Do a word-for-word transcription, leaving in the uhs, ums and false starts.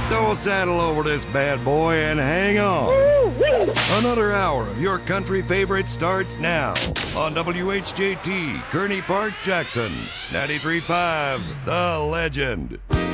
Throw a saddle over this bad boy and hang on. Another hour of your country favorite starts now on W H J T, Kearney Park, Jackson, ninety-three point five, The Legend.